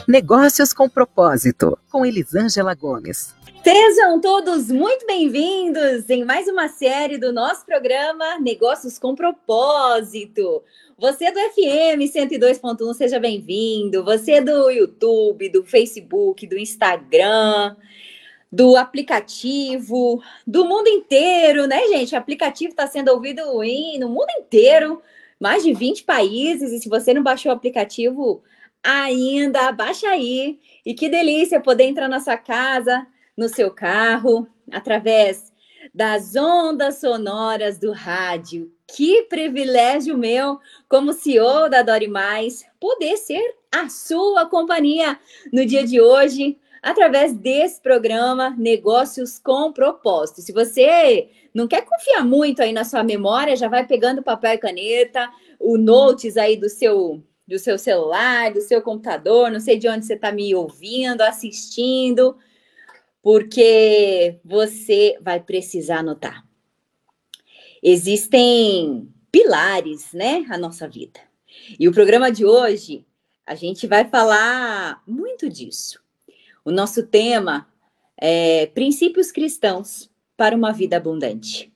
Negócios com Propósito, com Elisângela Gomes. Sejam todos muito bem-vindos em mais uma série do nosso programa Negócios com Propósito. Você do FM 102.1, seja bem-vindo. Você do YouTube, do Facebook, do Instagram, do aplicativo, do mundo inteiro, né, gente? O aplicativo está sendo ouvido no mundo inteiro, mais de 20 países. E se você não baixou o aplicativo ainda, baixa aí. E que delícia poder entrar na sua casa, no seu carro, através das ondas sonoras do rádio. Que privilégio meu, como CEO da Dori Mais, poder ser a sua companhia no dia de hoje, através desse programa Negócios com Propósito. Se você não quer confiar muito aí na sua memória, já vai pegando papel e caneta, o notes aí do seu celular, do seu computador, não sei de onde você está me ouvindo, assistindo, porque você vai precisar anotar. Existem pilares, né, na nossa vida. E o programa de hoje, a gente vai falar muito disso. O nosso tema é princípios cristãos para uma vida abundante.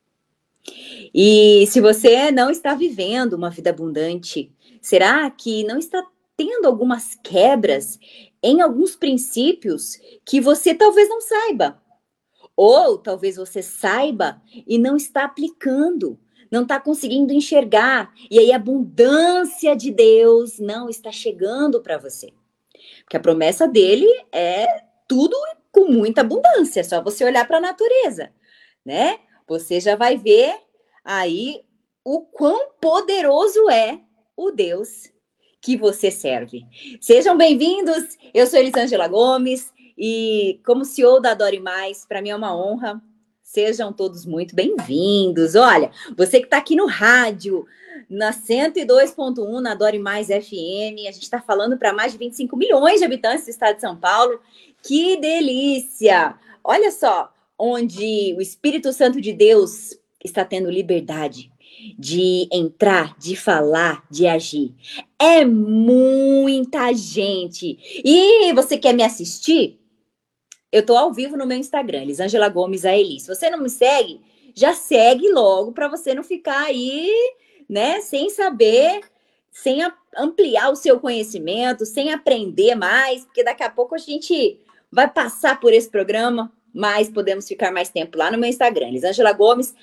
E se você não está vivendo uma vida abundante, será que não está tendo algumas quebras em alguns princípios que você talvez não saiba? Ou talvez você saiba e não está aplicando, não está conseguindo enxergar, e aí a abundância de Deus não está chegando para você. Porque a promessa dele é tudo com muita abundância, é só você olhar para a natureza, né? Você já vai ver aí o quão poderoso é o Deus que você serve. Sejam bem-vindos, eu sou Elisângela Gomes e como CEO da Dori Mais, para mim é uma honra. Sejam todos muito bem-vindos. Olha, você que está aqui no rádio, na 102.1, na Dori Mais FM, a gente está falando para mais de 25 milhões de habitantes do estado de São Paulo. Que delícia! Olha só, onde o Espírito Santo de Deus está tendo liberdade de entrar, de falar, de agir. É muita gente. E você quer me assistir? Eu tô ao vivo no meu Instagram, Elisângela Gomes AELI. Se você não me segue, já segue logo para você não ficar aí, né, sem saber, sem ampliar o seu conhecimento, sem aprender mais, porque daqui a pouco a gente vai passar por esse programa, mas podemos ficar mais tempo lá no meu Instagram, Elisângela Gomes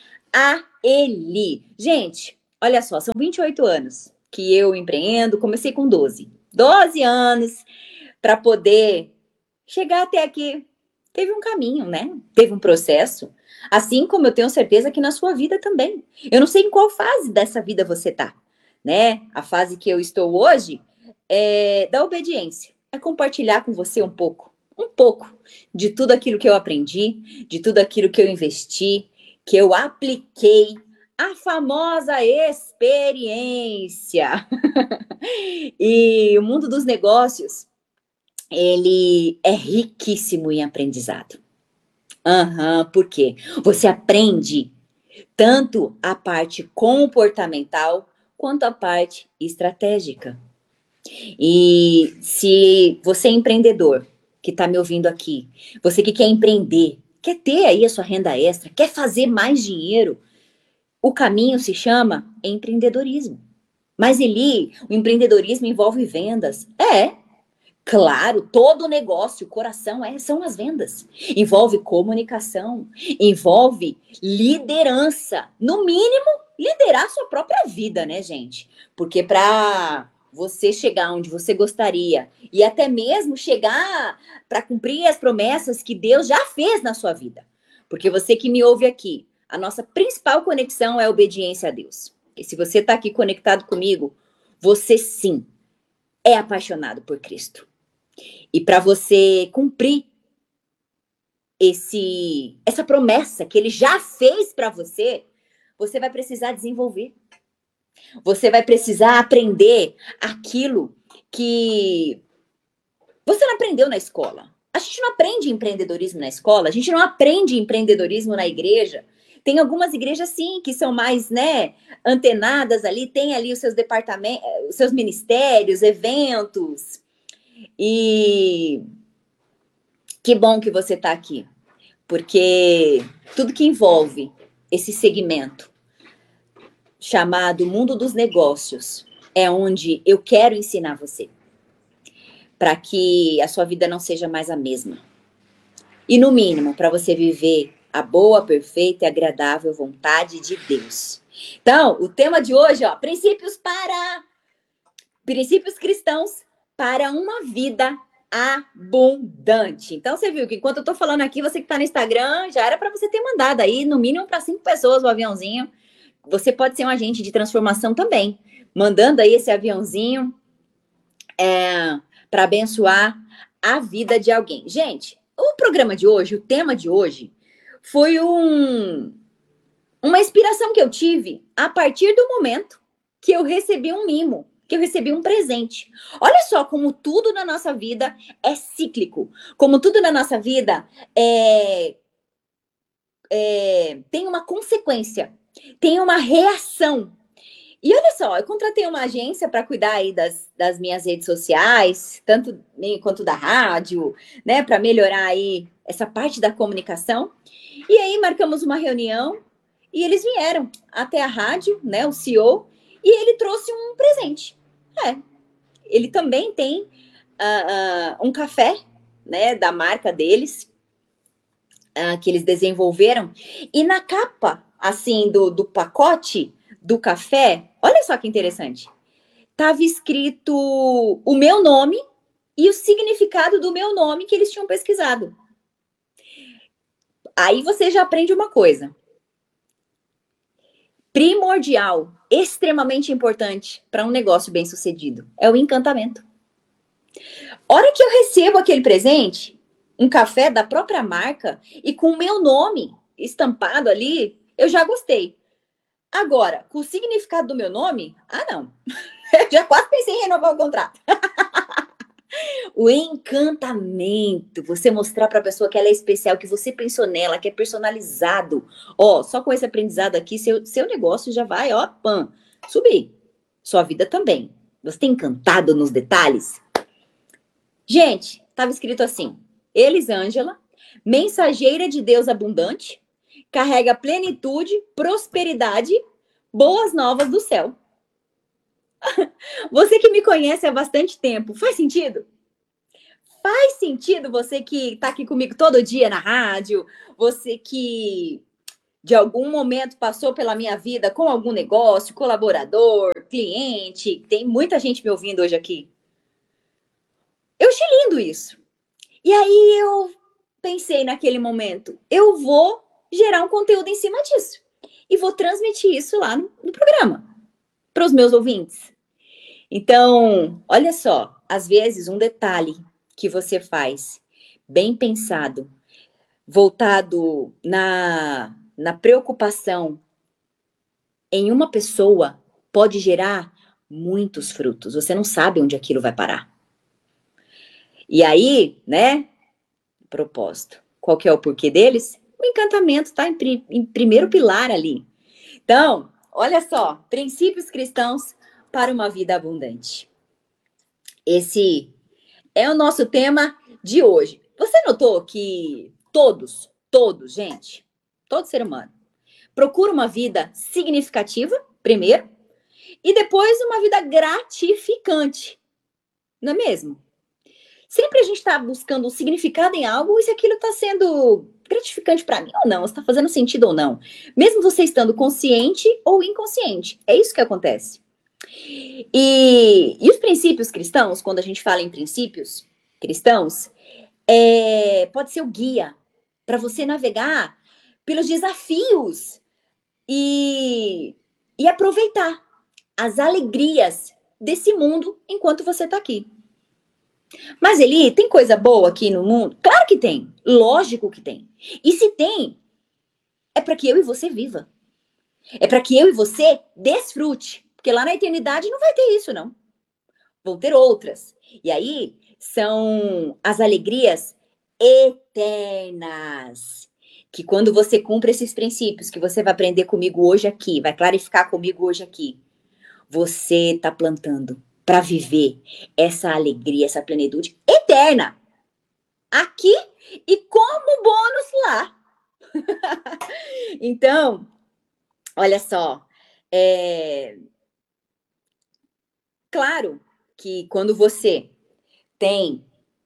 AELI. Gente, olha só, são 28 anos que eu empreendo, comecei com 12 anos para poder chegar até aqui. Teve um caminho, né? Teve um processo. Assim como eu tenho certeza que na sua vida também. Eu não sei em qual fase dessa vida você tá, né? A fase que eu estou hoje é da obediência. É compartilhar com você um pouco de tudo aquilo que eu aprendi, de tudo aquilo que eu investi, que eu apliquei, a famosa experiência. E o mundo dos negócios, ele é riquíssimo em aprendizado. Por quê? Você aprende tanto a parte comportamental quanto a parte estratégica. E se você é empreendedor, que está me ouvindo aqui, você que quer empreender, quer ter aí a sua renda extra, quer fazer mais dinheiro, o caminho se chama empreendedorismo. Mas o empreendedorismo envolve vendas. Claro, todo negócio, o coração são as vendas. Envolve comunicação, envolve liderança. No mínimo, liderar a sua própria vida, né, gente? Porque para você chegar onde você gostaria e até mesmo chegar para cumprir as promessas que Deus já fez na sua vida. Porque você que me ouve aqui, a nossa principal conexão é a obediência a Deus. E se você está aqui conectado comigo, você sim é apaixonado por Cristo. E para você cumprir essa promessa que ele já fez para você, você vai precisar desenvolver. Você vai precisar aprender aquilo que você não aprendeu na escola. A gente não aprende empreendedorismo na escola, a gente não aprende empreendedorismo na igreja. Tem algumas igrejas, sim, que são mais, né, antenadas ali, tem ali os seus departamentos, os seus ministérios, eventos. E que bom que você está aqui, porque tudo que envolve esse segmento chamado mundo dos negócios é onde eu quero ensinar você, para que a sua vida não seja mais a mesma. E no mínimo, para você viver a boa, perfeita e agradável vontade de Deus. Então, o tema de hoje, ó, princípios cristãos para uma vida abundante. Então, você viu que enquanto eu tô falando aqui, você que tá no Instagram, já era para você ter mandado aí, no mínimo, para 5 pessoas o aviãozinho. Você pode ser um agente de transformação também, mandando aí esse aviãozinho para abençoar a vida de alguém. Gente, o programa de hoje, o tema de hoje, foi uma inspiração que eu tive a partir do momento que eu recebi um mimo, que eu recebi um presente. Olha só como tudo na nossa vida é cíclico, como tudo na nossa vida tem uma consequência, tem uma reação. E olha só, eu contratei uma agência para cuidar aí das minhas redes sociais, tanto quanto da rádio, né, para melhorar aí essa parte da comunicação. E aí marcamos uma reunião e eles vieram até a rádio, né, o CEO, e ele trouxe um presente. Ele também tem um café, né, da marca deles, que eles desenvolveram. E na capa, assim, do pacote do café, olha só que interessante. Tava escrito o meu nome e o significado do meu nome que eles tinham pesquisado. Aí você já aprende uma coisa. Primordial, extremamente importante para um negócio bem sucedido. É o encantamento. Hora que eu recebo aquele presente, um café da própria marca e com o meu nome estampado ali, eu já gostei. Agora, com o significado do meu nome, não. Eu já quase pensei em renovar o contrato. O encantamento, você mostrar para a pessoa que ela é especial, que você pensou nela, que é personalizado. Ó, só com esse aprendizado aqui, seu negócio já vai, ó, subir. Sua vida também. Você tem encantado nos detalhes? Gente, estava escrito assim: Elisângela, mensageira de Deus abundante, carrega plenitude, prosperidade, boas novas do céu. Você que me conhece há bastante tempo, faz sentido? Faz sentido você que está aqui comigo todo dia na rádio, você que de algum momento passou pela minha vida com algum negócio, colaborador, cliente, tem muita gente me ouvindo hoje aqui. Eu achei lindo isso. E aí eu pensei naquele momento, eu vou gerar um conteúdo em cima disso. E vou transmitir isso lá no programa, para os meus ouvintes. Então, olha só, às vezes um detalhe que você faz, bem pensado, voltado na preocupação em uma pessoa, pode gerar muitos frutos. Você não sabe onde aquilo vai parar. E aí, né, propósito. Qual que é o porquê deles? O encantamento está em primeiro pilar ali. Então, olha só, princípios cristãos para uma vida abundante. Esse é o nosso tema de hoje. Você notou que todos, gente, todo ser humano, procura uma vida significativa, primeiro, e depois uma vida gratificante, não é mesmo? Sempre a gente está buscando um significado em algo e se aquilo está sendo gratificante para mim ou não, se está fazendo sentido ou não. Mesmo você estando consciente ou inconsciente. É isso que acontece. E os princípios cristãos, quando a gente fala em princípios cristãos, pode ser o guia para você navegar pelos desafios e aproveitar as alegrias desse mundo enquanto você está aqui. Mas Eli, tem coisa boa aqui no mundo? Claro que tem, lógico que tem. E se tem, é para que eu e você viva. É para que eu e você desfrute. Porque lá na eternidade não vai ter isso, não. Vão ter outras. E aí são as alegrias eternas. Que quando você cumpre esses princípios que você vai aprender comigo hoje aqui, vai clarificar comigo hoje aqui, você está plantando para viver essa alegria, essa plenitude eterna, aqui e como bônus lá. Então, olha só, claro que quando você tem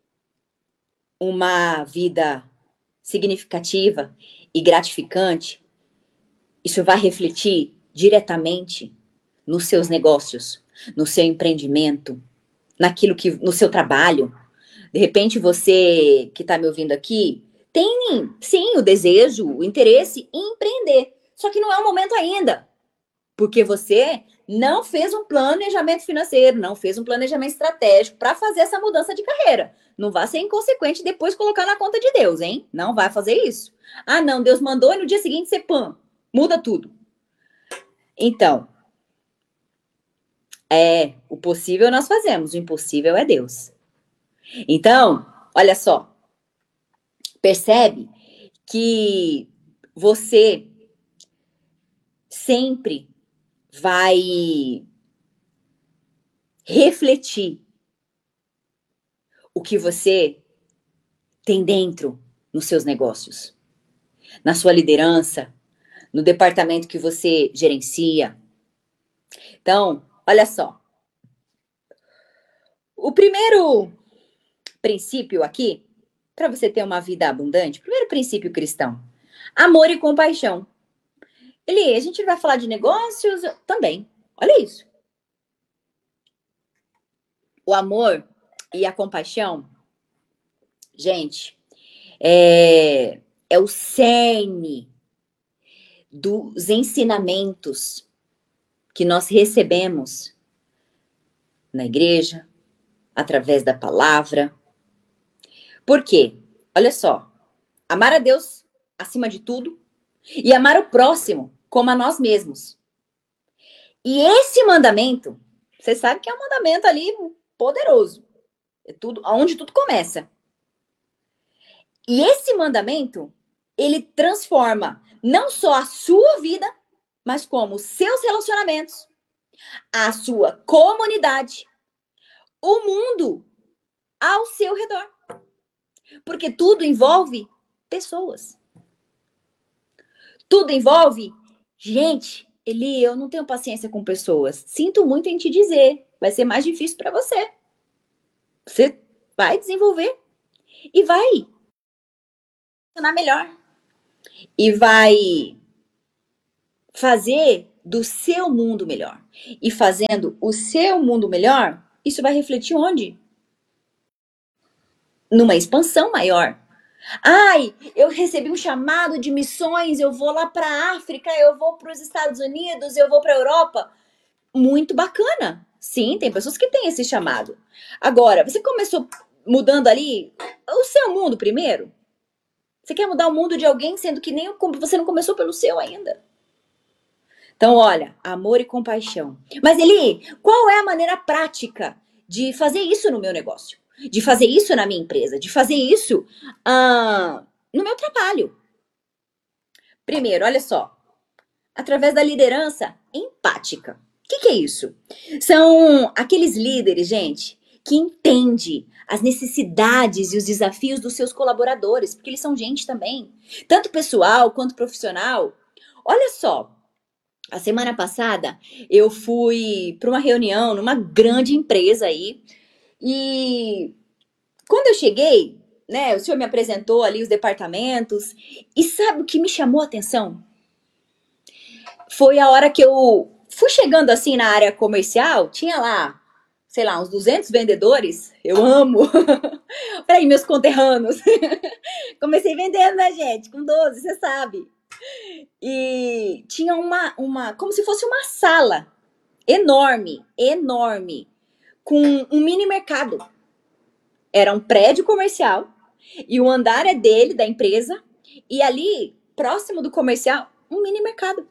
uma vida significativa e gratificante, isso vai refletir diretamente nos seus negócios, no seu empreendimento, naquilo que no seu trabalho. De repente você que está me ouvindo aqui tem sim o desejo, o interesse em empreender, só que não é o momento ainda, porque você não fez um planejamento financeiro, não fez um planejamento estratégico para fazer essa mudança de carreira. Não vai ser inconsequente e depois colocar na conta de Deus, hein? Não vai fazer isso. Ah, não, Deus mandou e no dia seguinte você muda tudo. Então, o possível nós fazemos, o impossível é Deus. Então, olha só, percebe que você sempre vai refletir o que você tem dentro nos seus negócios, na sua liderança, no departamento que você gerencia. Então, olha só. O primeiro princípio aqui, para você ter uma vida abundante, o primeiro princípio cristão, amor e compaixão. A gente vai falar de negócios também. Olha isso. O amor e a compaixão, gente, é o cerne dos ensinamentos que nós recebemos na igreja, através da palavra. Por quê? Olha só, amar a Deus acima de tudo e amar o próximo como a nós mesmos. E esse mandamento, você sabe que é um mandamento ali poderoso. É tudo, onde tudo começa. E esse mandamento, ele transforma não só a sua vida, mas como os seus relacionamentos, a sua comunidade, o mundo ao seu redor. Porque tudo envolve pessoas. Tudo envolve gente. Eli, eu não tenho paciência com pessoas. Sinto muito em te dizer. Vai ser mais difícil para você. Você vai desenvolver e vai funcionar melhor. E vai fazer do seu mundo melhor. E fazendo o seu mundo melhor, isso vai refletir onde? Numa expansão maior. Ai, eu recebi um chamado de missões, eu vou lá para a África, eu vou para os Estados Unidos, eu vou para a Europa. Muito bacana. Sim, tem pessoas que têm esse chamado. Agora, você começou mudando ali o seu mundo primeiro? Você quer mudar o mundo de alguém, sendo que nem você não começou pelo seu ainda? Então, olha, amor e compaixão. Mas, Eli, qual é a maneira prática de fazer isso no meu negócio? De fazer isso na minha empresa? De fazer isso no meu trabalho? Primeiro, olha só. Através da liderança empática. O que é isso? São aqueles líderes, gente, que entendem as necessidades e os desafios dos seus colaboradores, porque eles são gente também, tanto pessoal quanto profissional. Olha só, a semana passada eu fui para uma reunião numa grande empresa aí e quando eu cheguei, né, o senhor me apresentou ali os departamentos e sabe o que me chamou a atenção? Foi a hora que eu fui chegando assim na área comercial, tinha lá, sei lá, uns 200 vendedores. Eu amo. Peraí, meus conterrâneos. Comecei vendendo, né, gente? Com 12, você sabe. E tinha como se fosse uma sala enorme, enorme, com um mini mercado. Era um prédio comercial e o andar é dele, da empresa, e ali, próximo do comercial, um mini mercado.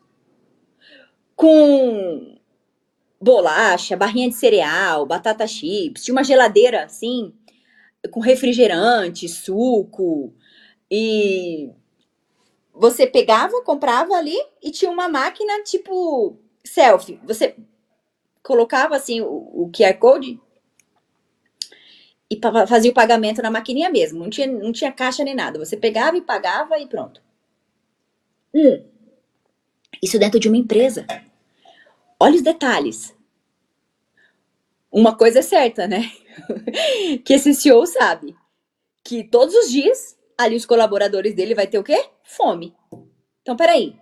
Com bolacha, barrinha de cereal, batata chips, tinha uma geladeira assim, com refrigerante, suco, e você pegava, comprava ali e tinha uma máquina tipo selfie. Você colocava assim o QR Code e fazia o pagamento na maquininha mesmo. Não tinha caixa nem nada. Você pegava e pagava e pronto. Isso dentro de uma empresa. Olha os detalhes. Uma coisa é certa, né? Que esse CEO sabe que todos os dias ali os colaboradores dele vai ter o quê? Fome. Então, peraí.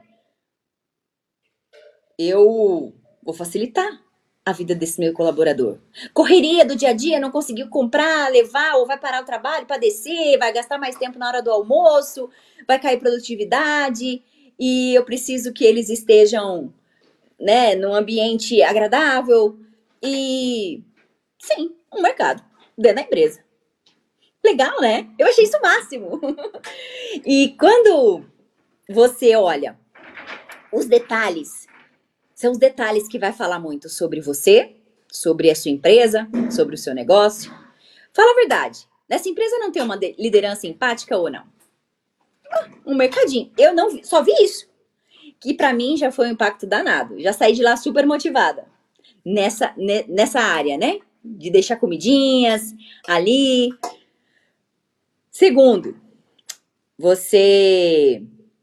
Eu vou facilitar a vida desse meu colaborador. Correria do dia a dia, não conseguiu comprar, levar, ou vai parar o trabalho para descer, vai gastar mais tempo na hora do almoço, vai cair produtividade, e eu preciso que eles estejam, né, num ambiente agradável. E sim, um mercado dentro da empresa. Legal, né? Eu achei isso o máximo. E quando você olha os detalhes, são os detalhes que vai falar muito sobre você, sobre a sua empresa, sobre o seu negócio. Fala a verdade. Nessa empresa não tem uma liderança empática ou não? Um mercadinho. Eu não vi, só vi isso. Que pra mim já foi um impacto danado. Já saí de lá super motivada. Nessa área, né? De deixar comidinhas ali. Segundo, você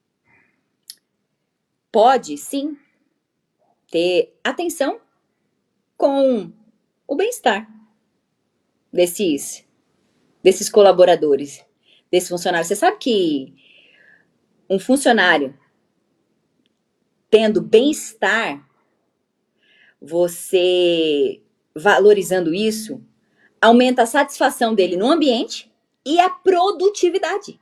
pode sim ter atenção com o bem-estar desses colaboradores, desse funcionário. Você sabe que um funcionário tendo bem-estar, você valorizando isso, aumenta a satisfação dele no ambiente e a produtividade.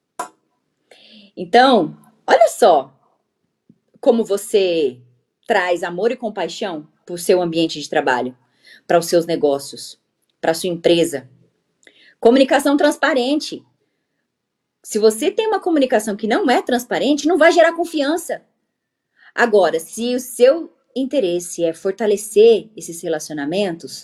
Então, olha só como você traz amor e compaixão para o seu ambiente de trabalho, para os seus negócios, para a sua empresa. Comunicação transparente. Se você tem uma comunicação que não é transparente, não vai gerar confiança. Agora, se o seu interesse é fortalecer esses relacionamentos,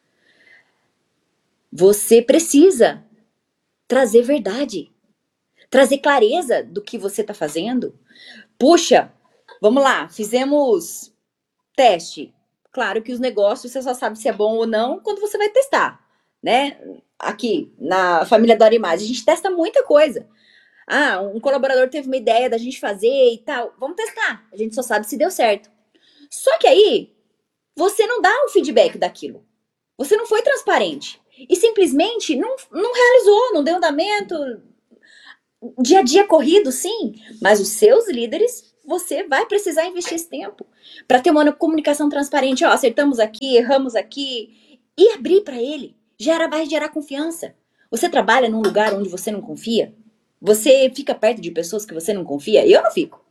você precisa trazer verdade, trazer clareza do que você está fazendo. Puxa, vamos lá, fizemos teste. Claro que os negócios você só sabe se é bom ou não quando você vai testar, né? Aqui na família da Arimage, a gente testa muita coisa. Ah, um colaborador teve uma ideia da gente fazer e tal. Vamos testar. A gente só sabe se deu certo. Só que aí, você não dá o feedback daquilo. Você não foi transparente. E simplesmente não realizou, não deu andamento. Dia a dia corrido, sim. Mas os seus líderes, você vai precisar investir esse tempo para ter uma comunicação transparente. Ó, acertamos aqui, erramos aqui. E abrir para ele. Vai gerar confiança. Você trabalha num lugar onde você não confia? Você fica perto de pessoas que você não confia? Eu não fico.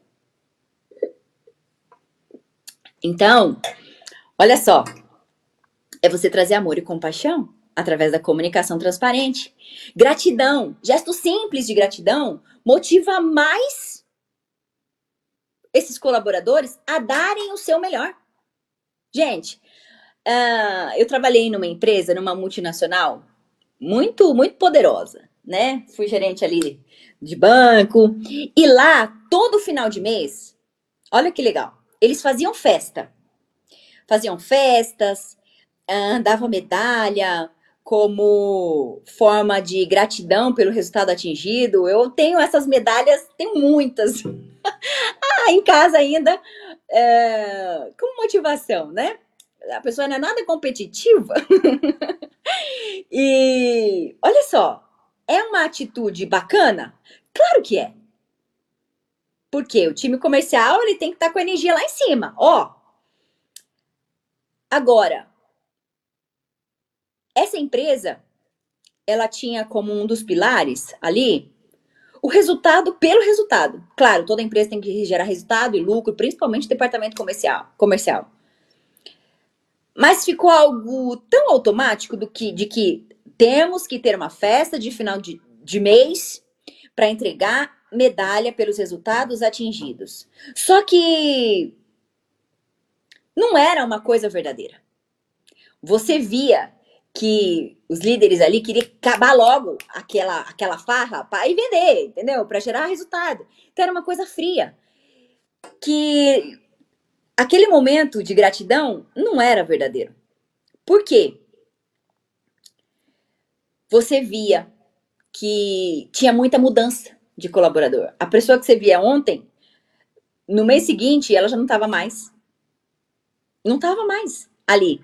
Então, olha só. É você trazer amor e compaixão através da comunicação transparente. Gratidão. Gesto simples de gratidão motiva mais esses colaboradores a darem o seu melhor. Gente, eu trabalhei numa empresa, numa multinacional, muito, muito poderosa, né? Fui gerente ali de banco. E lá, todo final de mês, olha que legal, eles faziam festa. Faziam festas, davam medalha como forma de gratidão pelo resultado atingido. Eu tenho essas medalhas, tenho muitas. Em casa ainda, como motivação, né? A pessoa não é nada competitiva. E olha só, é uma atitude bacana? Claro que é. Porque o time comercial ele tem que estar com a energia lá em cima. Ó, agora, essa empresa, ela tinha como um dos pilares ali o resultado pelo resultado. Claro, toda empresa tem que gerar resultado e lucro, principalmente o departamento comercial. Mas ficou algo tão automático de que temos que ter uma festa de final de mês para entregar medalha pelos resultados atingidos. Só que não era uma coisa verdadeira. Você via que os líderes ali queriam acabar logo aquela farra para ir vender, entendeu? Para gerar resultado. Então era uma coisa fria. Que aquele momento de gratidão não era verdadeiro. Por quê? Você via que tinha muita mudança de colaborador. A pessoa que você via ontem, no mês seguinte, ela já não estava mais. Não estava mais ali.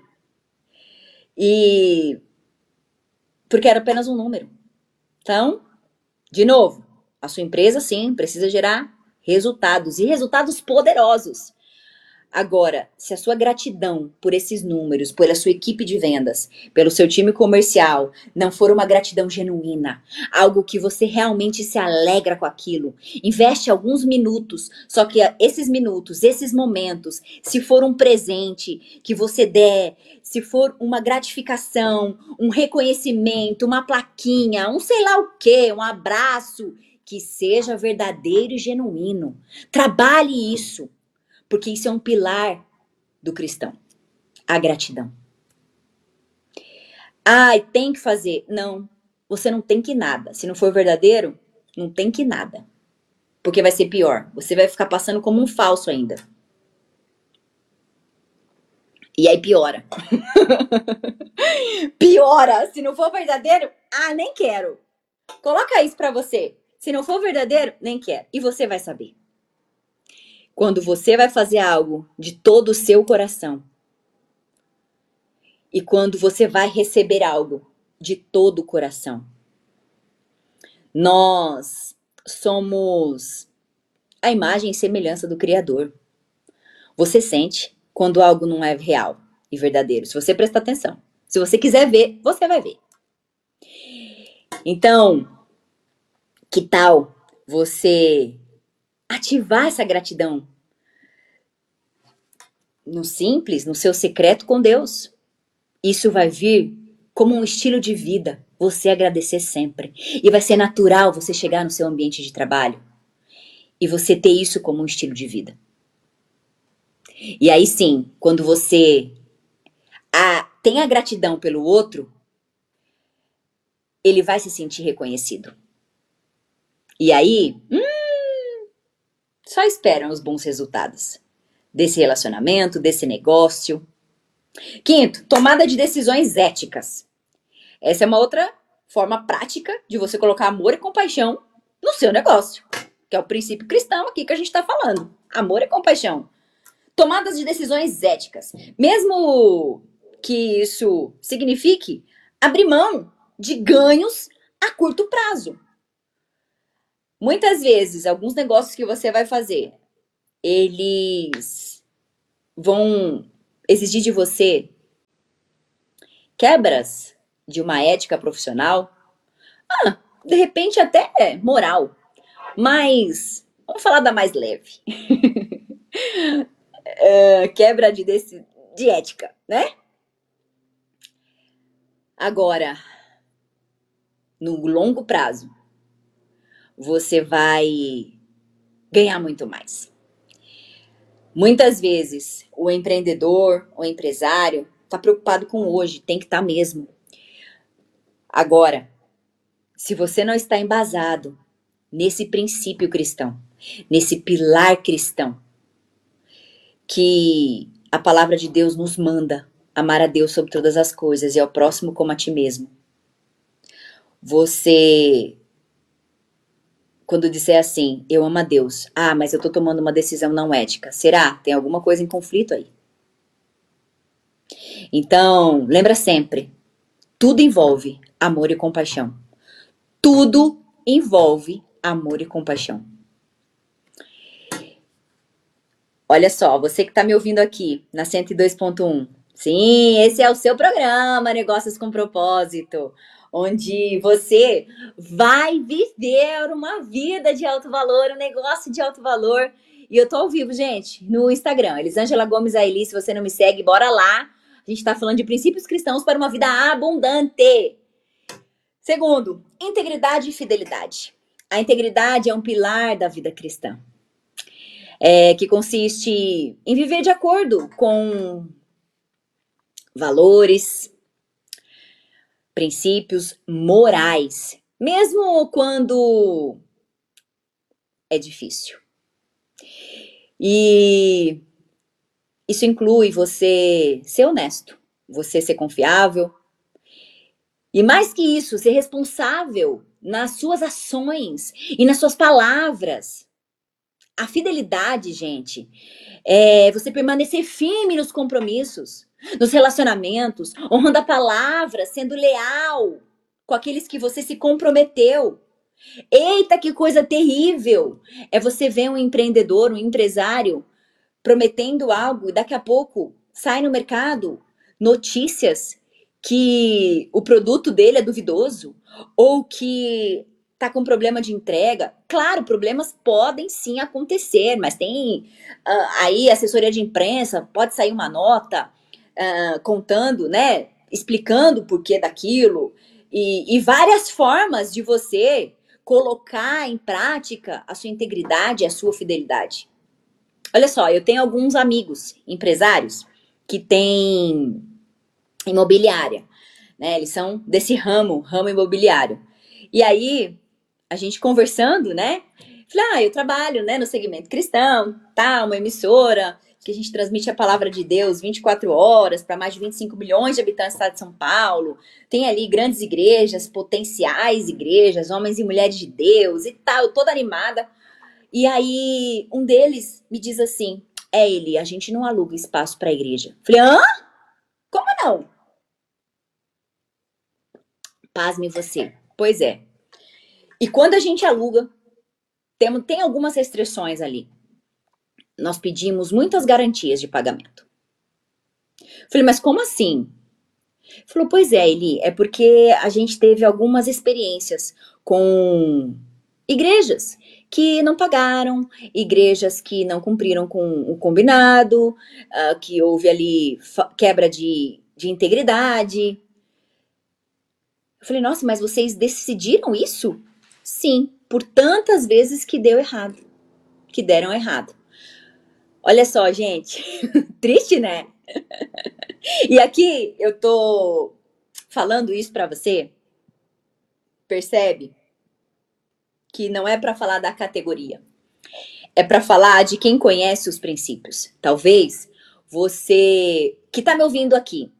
E porque era apenas um número. Então, de novo, a sua empresa sim precisa gerar resultados e resultados poderosos. Agora, se a sua gratidão por esses números, pela sua equipe de vendas, pelo seu time comercial, não for uma gratidão genuína, algo que você realmente se alegra com aquilo, investe alguns minutos, só que esses minutos, esses momentos, se for um presente que você der, se for uma gratificação, um reconhecimento, uma plaquinha, um sei lá o quê, um abraço, que seja verdadeiro e genuíno. Trabalhe isso. Porque isso é um pilar do cristão. A gratidão. Ai, tem que fazer. Não, você não tem que nada. Se não for verdadeiro, não tem que nada. Porque vai ser pior. Você vai ficar passando como um falso ainda. E aí piora. Piora. Se não for verdadeiro, nem quero. Coloca isso pra você. Se não for verdadeiro, nem quero. E você vai saber. Quando você vai fazer algo de todo o seu coração, e quando você vai receber algo de todo o coração. Nós somos a imagem e semelhança do Criador. Você sente quando algo não é real e verdadeiro, se você prestar atenção. Se você quiser ver, você vai ver. Então, que tal você ativar essa gratidão no simples, no seu secreto com Deus? Isso vai vir como um estilo de vida, você agradecer sempre. E vai ser natural você chegar no seu ambiente de trabalho e você ter isso como um estilo de vida. E aí sim, quando você tem a gratidão pelo outro, ele vai se sentir reconhecido. E aí, só esperam os bons resultados desse relacionamento, desse negócio. Quinto, tomada de decisões éticas. Essa é uma outra forma prática de você colocar amor e compaixão no seu negócio, que é o princípio cristão aqui que a gente está falando. Amor e compaixão. Tomadas de decisões éticas. Mesmo que isso signifique abrir mão de ganhos a curto prazo. Muitas vezes, alguns negócios que você vai fazer, eles vão exigir de você quebras de uma ética profissional. De repente até moral. Mas vamos falar da mais leve. Quebra de ética, né? Agora, no longo prazo, você vai ganhar muito mais. Muitas vezes, o empreendedor, o empresário, está preocupado com hoje, tem que estar mesmo. Agora, se você não está embasado nesse princípio cristão, nesse pilar cristão, que a palavra de Deus nos manda amar a Deus sobre todas as coisas e ao próximo como a ti mesmo. Você, quando disser assim, eu amo a Deus, mas eu tô tomando uma decisão não ética, será? Tem alguma coisa em conflito aí. Então, lembra sempre, tudo envolve amor e compaixão. Tudo envolve amor e compaixão. Olha só, você que está me ouvindo aqui na 102.1. Sim, esse é o seu programa Negócios com Propósito, onde você vai viver uma vida de alto valor, um negócio de alto valor. E eu tô ao vivo, gente, no Instagram, Elisângela Gomes Aili. Se você não me segue, bora lá. A gente tá falando de princípios cristãos para uma vida abundante. Segundo, integridade e fidelidade. A integridade é um pilar da vida cristã. Que consiste em viver de acordo com valores, princípios morais, mesmo quando é difícil. E Isso inclui você ser honesto, você ser confiável. E mais que isso, ser responsável nas suas ações e nas suas palavras. A fidelidade, gente, é você permanecer firme nos compromissos, nos relacionamentos, honrando a palavra, sendo leal com aqueles que você se comprometeu. Eita, que coisa terrível! É você ver um empreendedor, um empresário prometendo algo e daqui a pouco sai no mercado notícias que o produto dele é duvidoso ou que tá com problema de entrega. Claro, problemas podem sim acontecer, mas tem aí assessoria de imprensa, pode sair uma nota contando, né, explicando o porquê daquilo e várias formas de você colocar em prática a sua integridade e a sua fidelidade. Olha só, eu tenho alguns amigos empresários que têm imobiliária, né? Eles são desse ramo imobiliário. E aí, a gente conversando, né? Falei, eu trabalho, né, no segmento cristão, tá, uma emissora que a gente transmite a palavra de Deus 24 horas para mais de 25 milhões de habitantes do estado de São Paulo. Tem ali grandes igrejas, potenciais igrejas, homens e mulheres de Deus e tal, eu toda animada. E aí, um deles me diz assim: Eli, a gente não aluga espaço para a igreja. Falei, hã? Como não? Pasme você. Pois é. E quando a gente aluga, tem algumas restrições ali. Nós pedimos muitas garantias de pagamento. Falei, mas como assim? Falou, pois é, Eli, é porque a gente teve algumas experiências com igrejas que não pagaram, igrejas que não cumpriram com o combinado, que houve ali quebra de integridade. Eu falei, nossa, mas vocês decidiram isso? Sim, por tantas vezes que deu errado, que deram errado. Olha só, gente, triste, né? E aqui eu tô falando isso pra você, percebe? Que não é pra falar da categoria. É pra falar de quem conhece os princípios. Talvez você que tá me ouvindo aqui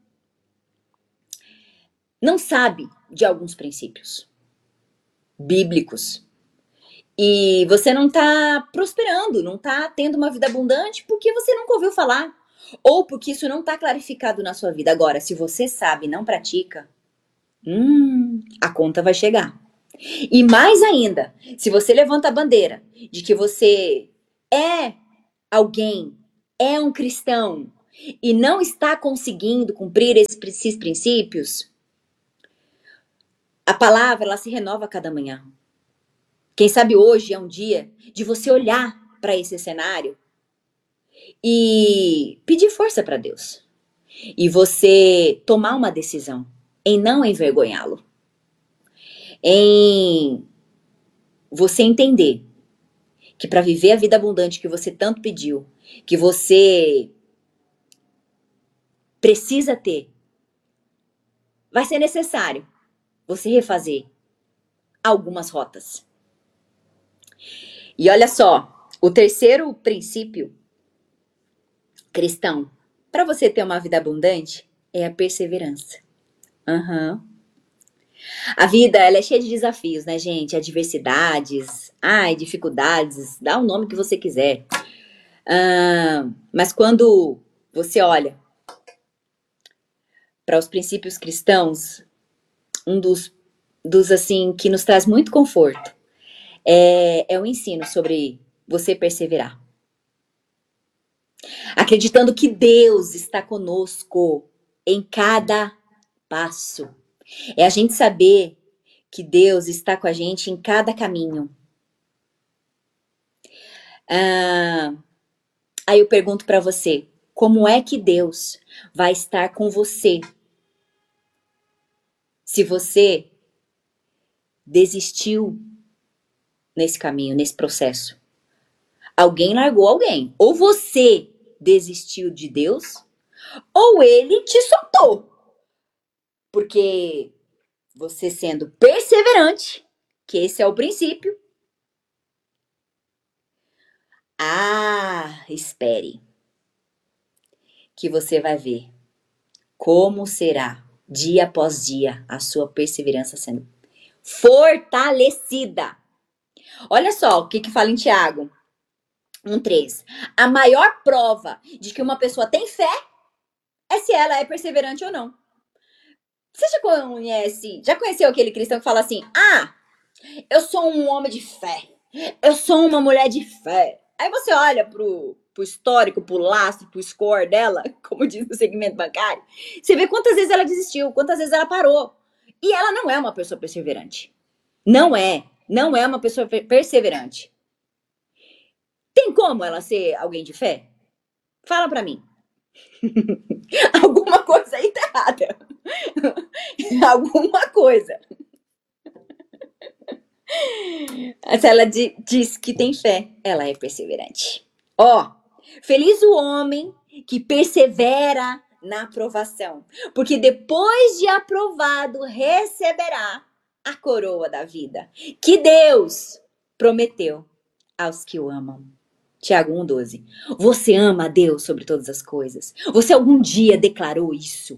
não sabe de alguns princípios bíblicos. E você não tá prosperando, não tá tendo uma vida abundante porque você nunca ouviu falar. Ou porque isso não tá clarificado na sua vida. Agora, se você sabe e não pratica, a conta vai chegar. E mais ainda, se você levanta a bandeira de que você é alguém, é um cristão e não está conseguindo cumprir esses princípios, a palavra ela se renova a cada manhã. Quem sabe hoje é um dia de você olhar para esse cenário e pedir força para Deus. E você tomar uma decisão em não envergonhá-lo. Em você entender que para viver a vida abundante que você tanto pediu, que você precisa ter, vai ser necessário você refazer algumas rotas. E olha só, o terceiro princípio cristão para você ter uma vida abundante é a perseverança. A vida ela é cheia de desafios, né, gente? Adversidades, dificuldades, dá o nome que você quiser. Mas quando você olha para os princípios cristãos, um dos assim que nos traz muito conforto é o ensino sobre você perseverar. Acreditando que Deus está conosco em cada passo. É a gente saber que Deus está com a gente em cada caminho. Aí eu pergunto para você, como é que Deus vai estar com você se você desistiu nesse caminho, nesse processo? Alguém largou alguém. Ou você desistiu de Deus, ou ele te soltou. Porque você sendo perseverante, que esse é o princípio, espere. que você vai ver como será, dia após dia, a sua perseverança sendo fortalecida. Olha só o que fala em Tiago 1,3. A maior prova de que uma pessoa tem fé é se ela é perseverante ou não. Você já conheceu aquele cristão que fala assim: ah, eu sou um homem de fé, eu sou uma mulher de fé. Aí você olha pro histórico, pro lastro, pro score dela, como diz no segmento bancário, você vê quantas vezes ela desistiu, quantas vezes ela parou. E ela não é uma pessoa perseverante. Não é uma pessoa perseverante. Tem como ela ser alguém de fé? Fala pra mim. Alguma coisa aí tá errada. Alguma coisa. Se ela diz que tem fé, ela é perseverante. Ó, feliz o homem que persevera na aprovação, porque depois de aprovado receberá a coroa da vida que Deus prometeu aos que o amam. Tiago 1,12. Você ama a Deus sobre todas as coisas? Você algum dia declarou isso?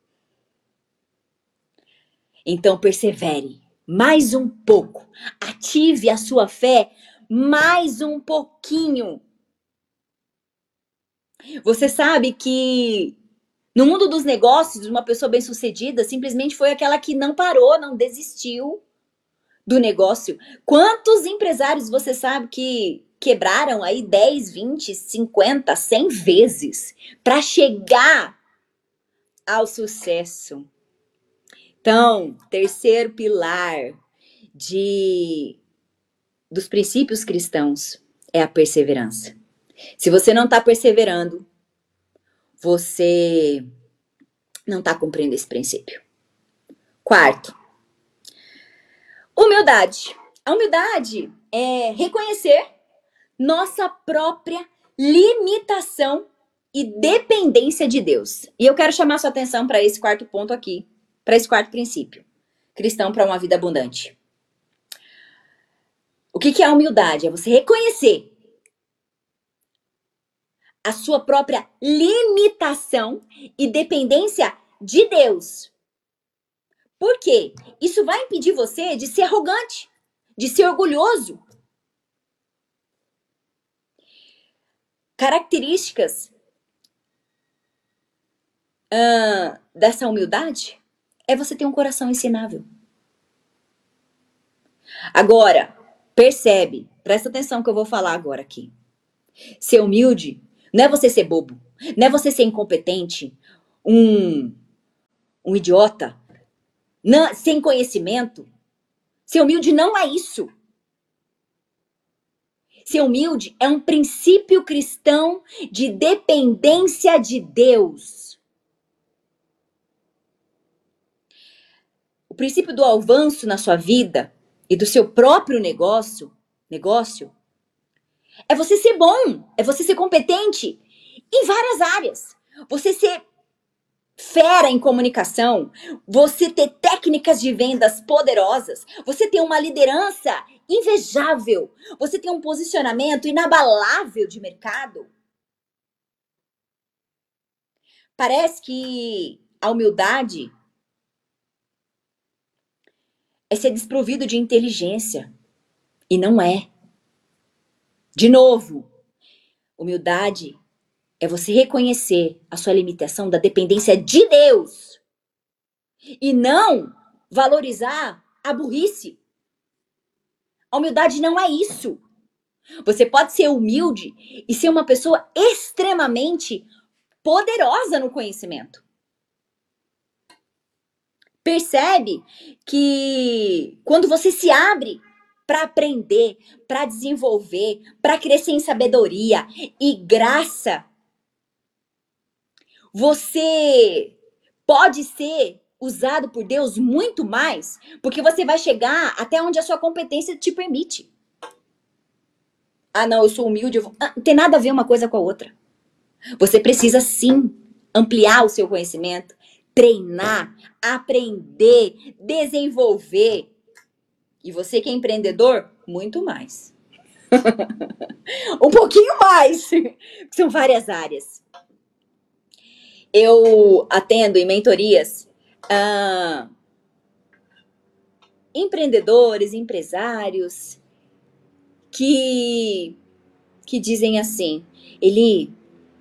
Então persevere mais um pouco. Ative a sua fé mais um pouquinho. Você sabe que no mundo dos negócios, uma pessoa bem-sucedida simplesmente foi aquela que não parou, não desistiu do negócio. Quantos empresários você sabe que quebraram aí 10, 20, 50, 100 vezes para chegar ao sucesso? Então, terceiro pilar dos princípios cristãos é a perseverança. Se você não está perseverando, você não está cumprindo esse princípio. Quarto, humildade. A humildade é reconhecer nossa própria limitação e dependência de Deus. E eu quero chamar sua atenção para esse quarto ponto aqui, para esse quarto princípio. Cristão para uma vida abundante. O que é a humildade? É você reconhecer a sua própria limitação e dependência de Deus. Por quê? Isso vai impedir você de ser arrogante, de ser orgulhoso. Características dessa humildade é você ter um coração ensinável. Agora, percebe, presta atenção que eu vou falar agora aqui. Ser humilde não é você ser bobo, não é você ser incompetente, um idiota, não, sem conhecimento. Ser humilde não é isso. Ser humilde é um princípio cristão de dependência de Deus. O princípio do avanço na sua vida e do seu próprio negócio é você ser bom, é você ser competente em várias áreas. Você ser fera em comunicação, você ter técnicas de vendas poderosas, você ter uma liderança invejável, você ter um posicionamento inabalável de mercado. Parece que a humildade é ser desprovido de inteligência. E não é. De novo, humildade é você reconhecer a sua limitação da dependência de Deus. E não valorizar a burrice. A humildade não é isso. Você pode ser humilde e ser uma pessoa extremamente poderosa no conhecimento. Percebe que quando você se abre para aprender, para desenvolver, para crescer em sabedoria e graça, você pode ser usado por Deus muito mais, porque você vai chegar até onde a sua competência te permite. Ah, não, eu sou humilde. Não tem nada a ver uma coisa com a outra. Você precisa sim ampliar o seu conhecimento, treinar, aprender, desenvolver. E você que é empreendedor, muito mais. Um pouquinho mais. São várias áreas. Eu atendo em mentorias empreendedores, empresários que dizem assim, Eli,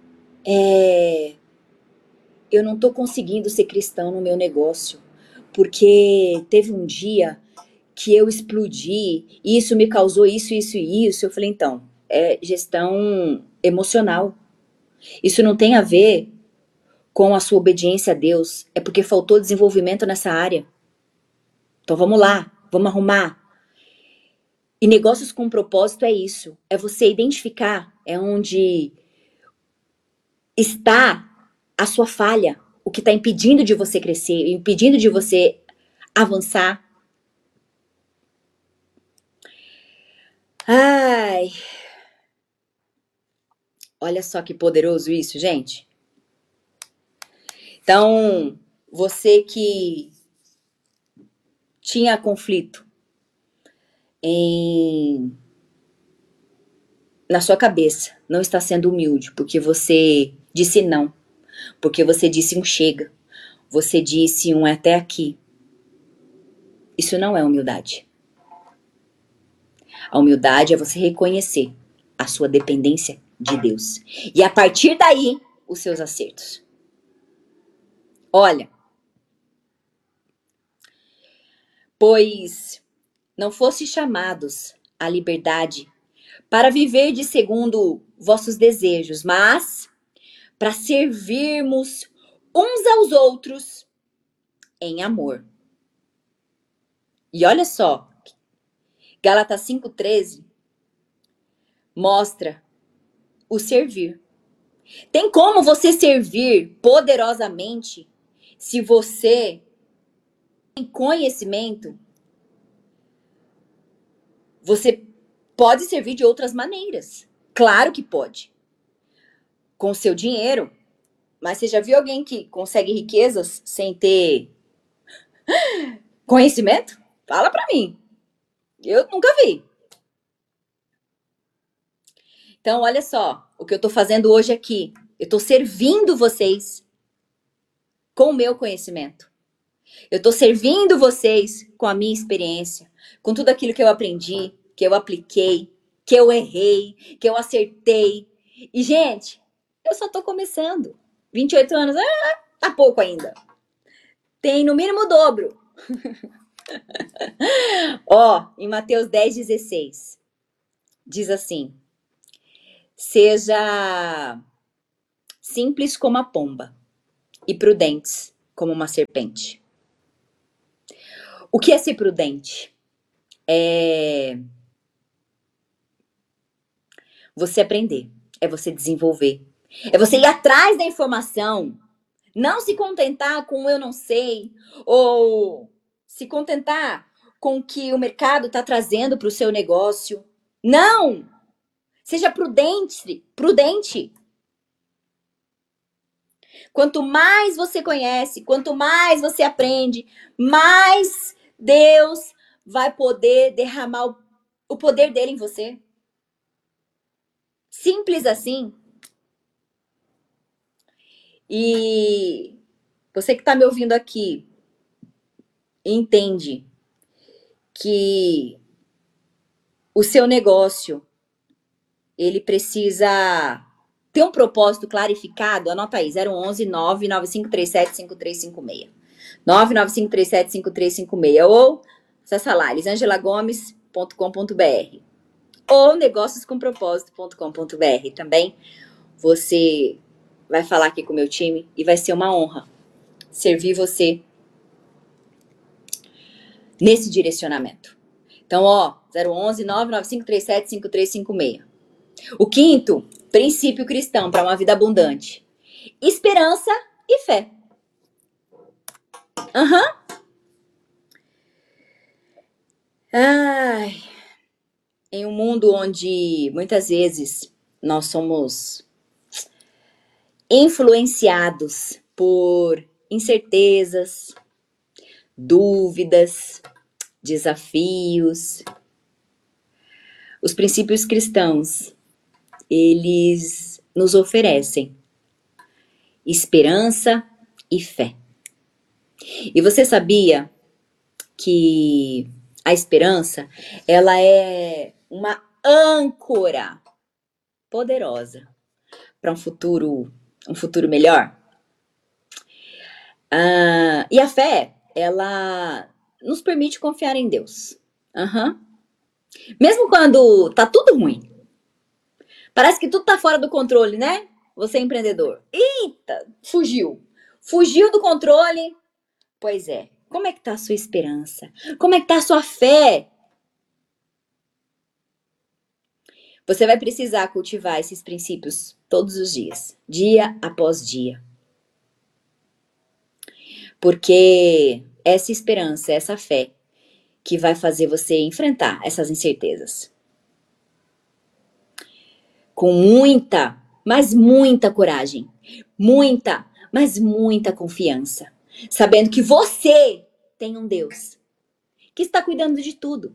eu não estou conseguindo ser cristão no meu negócio, porque teve um dia que eu explodi, e isso me causou isso, isso e isso. Eu falei, então, é gestão emocional. Isso não tem a ver com a sua obediência a Deus, é porque faltou desenvolvimento nessa área. Então vamos lá, vamos arrumar. E negócios com propósito é isso, é você identificar onde está a sua falha, o que está impedindo de você crescer, impedindo de você avançar. Ai, olha só que poderoso isso, gente. Então, você que tinha conflito na sua cabeça, não está sendo humilde, porque você disse não, porque você disse um chega, você disse um até aqui. Isso não é humildade. A humildade é você reconhecer a sua dependência de Deus. E a partir daí, os seus acertos. Olha, pois não fosse chamados à liberdade para viver de segundo vossos desejos, mas para servirmos uns aos outros em amor. E olha só, Gálatas 5,13 mostra o servir. Tem como você servir poderosamente se você tem conhecimento? Você pode servir de outras maneiras. Claro que pode. Com o seu dinheiro. Mas você já viu alguém que consegue riquezas sem ter conhecimento? Fala pra mim. Eu nunca vi. Então, olha só, o que eu tô fazendo hoje aqui. Eu tô servindo vocês com o meu conhecimento. Eu tô servindo vocês com a minha experiência, com tudo aquilo que eu aprendi, que eu apliquei, que eu errei, que eu acertei. E, gente, eu só tô começando. 28 anos, tá pouco ainda. Tem no mínimo o dobro. Ó, em Mateus 10,16, diz assim: seja simples como a pomba e prudentes como uma serpente. O que é ser prudente? É você aprender, é você desenvolver, é você ir atrás da informação, não se contentar com o eu não sei, ou se contentar com o que o mercado está trazendo para o seu negócio. Não! Seja prudente, prudente. Quanto mais você conhece, quanto mais você aprende, mais Deus vai poder derramar o poder dele em você. Simples assim. E você que está me ouvindo aqui, entende que o seu negócio, ele precisa ter um propósito clarificado. Anota aí, 011 99537 5356. 99537 5356. Ou acessa lá, elisangelagomes.com.br ou negócioscompropósito.com.br. Também você vai falar aqui com o meu time e vai ser uma honra servir você nesse direcionamento. Então, ó, 011 99537 5356. O quinto princípio cristão para uma vida abundante: esperança e fé. Ai, em um mundo onde muitas vezes nós somos influenciados por incertezas, dúvidas, desafios, os princípios cristãos, eles nos oferecem esperança e fé. E você sabia que a esperança, ela é uma âncora poderosa para um futuro melhor? E a fé, ela nos permite confiar em Deus. Mesmo quando tá tudo ruim. Parece que tudo tá fora do controle, né? Você é empreendedor. Eita, fugiu. Fugiu do controle. Pois é. Como é que tá a sua esperança? Como é que tá a sua fé? Você vai precisar cultivar esses princípios todos os dias, dia após dia. Porque essa esperança, essa fé, que vai fazer você enfrentar essas incertezas. Com muita, mas muita coragem. Muita, mas muita confiança. Sabendo que você tem um Deus que está cuidando de tudo.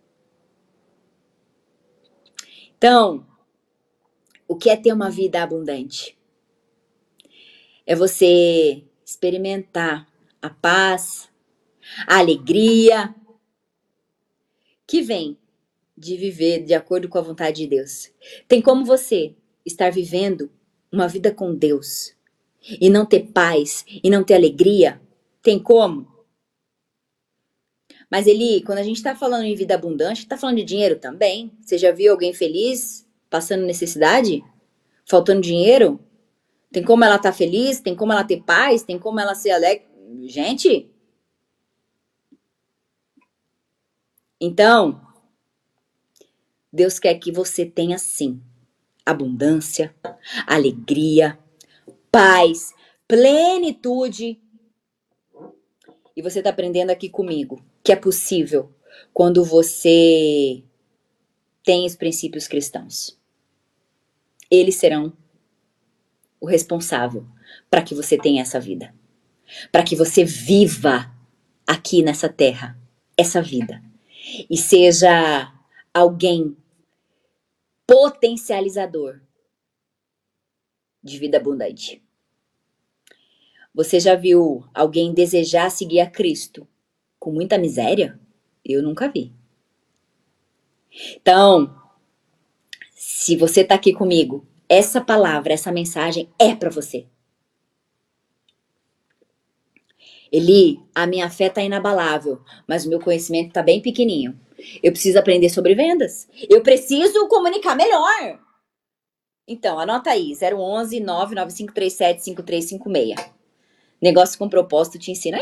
Então, o que é ter uma vida abundante? É você experimentar a paz, a alegria que vem de viver de acordo com a vontade de Deus. Tem como você estar vivendo uma vida com Deus e não ter paz e não ter alegria? Tem como? Mas Eli, quando a gente está falando em vida abundante, está falando de dinheiro também. Você já viu alguém feliz passando necessidade? Faltando dinheiro? Tem como ela estar feliz? Tem como ela ter paz? Tem como ela ser alegre? Gente! Então, Deus quer que você tenha sim abundância, alegria, paz, plenitude. E você está aprendendo aqui comigo que é possível quando você tem os princípios cristãos. Eles serão o responsável para que você tenha essa vida. Para que você viva aqui nessa terra essa vida. E seja alguém potencializador de vida abundante. Você já viu alguém desejar seguir a Cristo com muita miséria? Eu nunca vi. Então, se você está aqui comigo, essa palavra, essa mensagem é para você. Eli, a minha fé está inabalável, mas o meu conhecimento está bem pequenininho. Eu preciso aprender sobre vendas. Eu preciso comunicar melhor. Então, anota aí, 011 99537 5356. Negócio com propósito te ensina